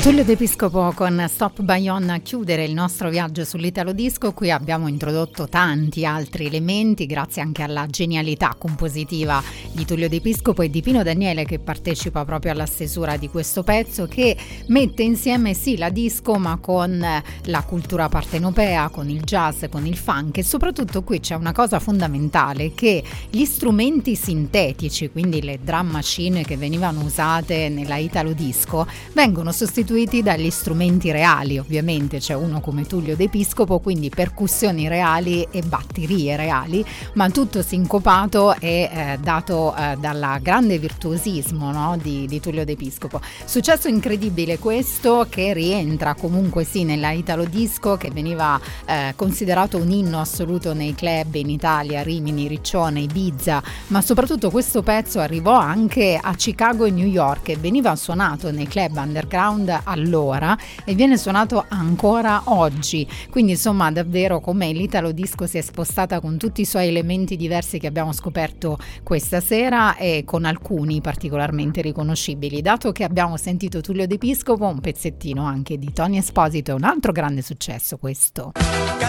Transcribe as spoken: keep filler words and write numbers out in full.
Tullio De Piscopo con Stop Bayonne a chiudere il nostro viaggio sull'Italo Disco. Qui abbiamo introdotto tanti altri elementi grazie anche alla genialità compositiva di Tullio De Piscopo e di Pino Daniele, che partecipa proprio alla stesura di questo pezzo, che mette insieme sì la disco ma con la cultura partenopea, con il jazz, con il funk. E soprattutto qui c'è una cosa fondamentale, che gli strumenti sintetici, quindi le drum machine che venivano usate nella Italo Disco, vengono sostituiti dagli strumenti reali. Ovviamente c'è uno come Tullio De Piscopo, quindi percussioni reali e batterie reali, ma tutto sincopato e eh, dato eh, dalla grande virtuosismo, no, di, di Tullio De Piscopo. Successo incredibile questo, che rientra comunque sì nella Italo Disco, che veniva eh, considerato un inno assoluto nei club in Italia, Rimini, Riccione, Ibiza, ma soprattutto questo pezzo arrivò anche a Chicago e New York e veniva suonato nei club underground allora e viene suonato ancora oggi. Quindi insomma davvero come l'Italo Disco si è spostata con tutti i suoi elementi diversi che abbiamo scoperto questa sera, e con alcuni particolarmente riconoscibili. Dato che abbiamo sentito Tullio De Piscopo, un pezzettino anche di Tony Esposito, è un altro grande successo questo.